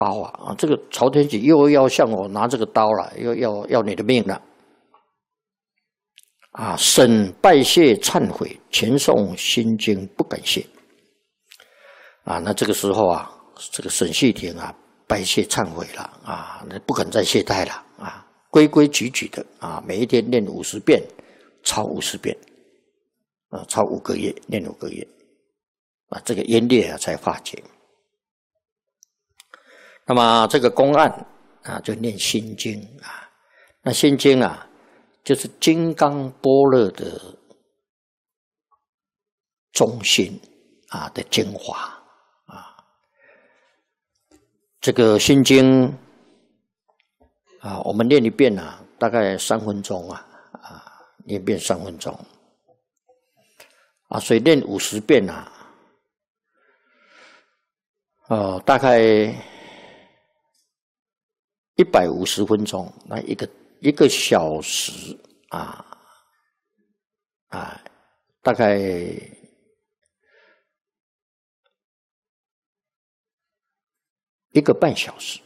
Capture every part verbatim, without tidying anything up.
刀啊啊！这个朝天子又要向我拿这个刀了，又要要你的命了啊！沈拜谢忏悔，前诵心经不敢谢啊！那这个时候啊，这个沈旭亭啊，拜谢忏悔了啊，那不肯再懈怠了啊，规规矩矩的啊，每一天念五十遍，抄五十遍啊，抄五个月，念五个月啊，这个冤孽啊才化解。那么这个公案啊，就念心经啊。那心经啊，就是金刚般若的中心啊的精华啊。这个心经啊，我们念一遍啊，大概三分钟啊啊，念一遍三分钟啊，所以念五十遍啊，呃，大概一百五十分钟，那一个一个小时啊啊，大概一个半小时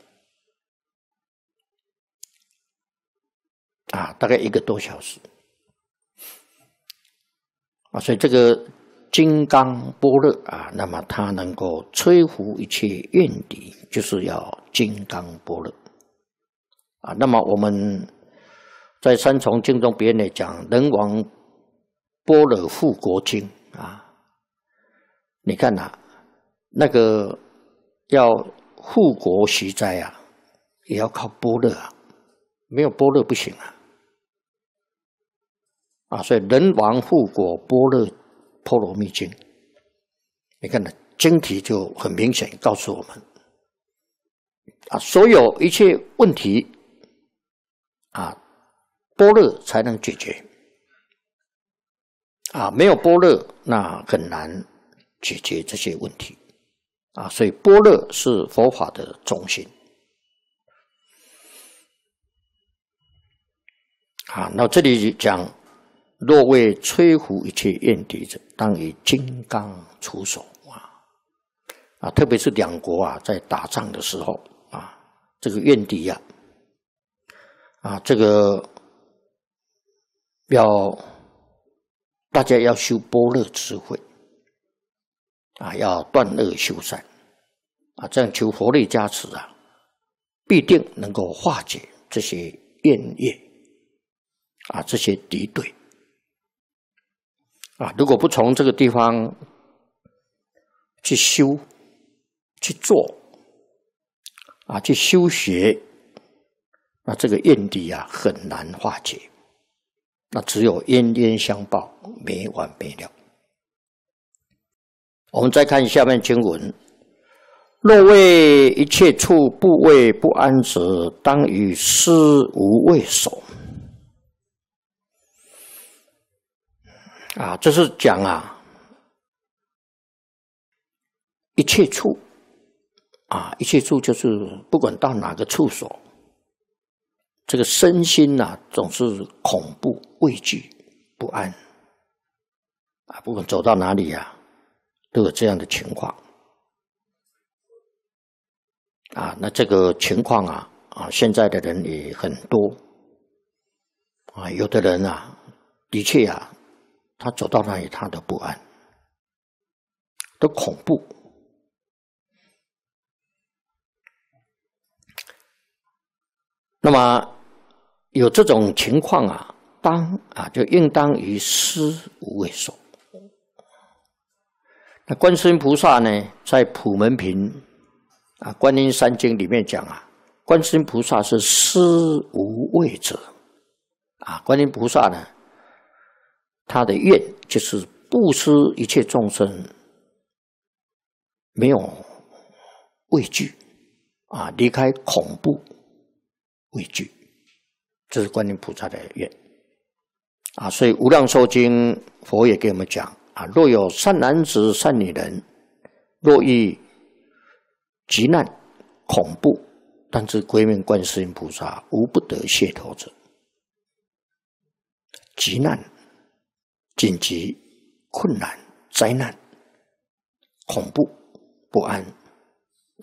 啊，大概一个多小时啊，所以这个金刚般若啊，那么它能够摧伏一切怨敌，就是要金刚般若。啊，那么我们在三重经中别人讲《人王般若护国经》啊，你看啊，那个要护国息灾啊，也要靠般若啊，没有般若不行啊。啊，所以《人王护国般若波罗蜜经》，你看呢，经题就很明显告诉我们啊，所有一切问题。啊，般若才能解决啊，没有般若，那很难解决这些问题啊。所以般若是佛法的中心啊。那这里讲，若为摧伏一切怨敌者，当以金刚出手啊啊！特别是两国啊在打仗的时候啊，这个怨敌啊。啊，这个要大家要修般若智慧啊，要断恶修善啊，这样求佛力加持啊，必定能够化解这些怨业啊，这些敌对啊。如果不从这个地方去修、去做啊，去修学。那这个怨敌啊，很难化解，那只有冤冤相报，没完没了。我们再看下面经文：若为一切处部位不安者，当与施无畏手。啊，这是讲啊，一切处啊，一切处就是不管到哪个处所。这个身心呐、啊，总是恐怖、畏惧、不安啊！不管走到哪里呀、啊，都有这样的情况啊。那这个情况啊，啊，现在的人也很多啊。有的人啊，的确啊，他走到哪里他都不安，都恐怖。那么有这种情况啊，当啊就应当于施无畏手。那观世音菩萨呢，在普门品啊《观音山经》里面讲啊，观世音菩萨是施无畏者啊。观音菩萨呢，他的愿就是布施一切众生，没有畏惧啊，离开恐怖畏惧。这是观音菩萨的愿啊，所以《无量寿经》佛也给我们讲啊：若有善男子、善女人，若遇急难、恐怖，但知归命观世音菩萨，无不得解脱者。急难、紧急、困难、灾难、恐怖、不安